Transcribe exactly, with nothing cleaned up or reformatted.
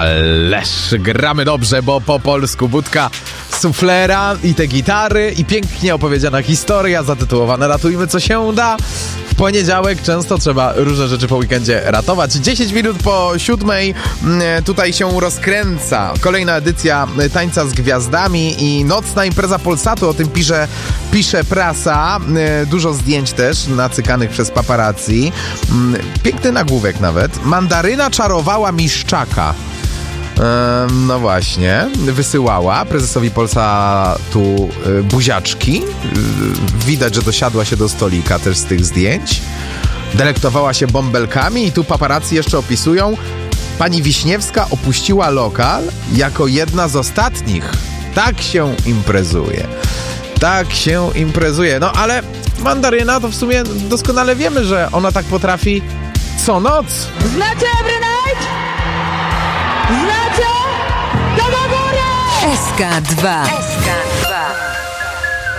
Ależ gramy dobrze, bo po polsku Budka Suflera i te gitary i pięknie opowiedziana historia zatytułowana Ratujmy co się da. W poniedziałek często trzeba różne rzeczy po weekendzie ratować. dziesięć minut po siódmej tutaj się rozkręca kolejna edycja Tańca z Gwiazdami i nocna impreza Polsatu, o tym pisze, pisze prasa. Dużo zdjęć też nacykanych przez paparazzi. Piękny nagłówek nawet. Mandaryna czarowała Miszczaka. No właśnie, wysyłała prezesowi Polsatu buziaczki. Widać, że dosiadła się do stolika też z tych zdjęć. Delektowała się bąbelkami i tu paparazzi jeszcze opisują: pani Wiśniewska opuściła lokal jako jedna z ostatnich. Tak się imprezuje. Tak się imprezuje. No ale Mandaryna to w sumie doskonale wiemy, że ona tak potrafi co noc. Znacie every night? Znacie? Do góry! S K dwa. S K dwa.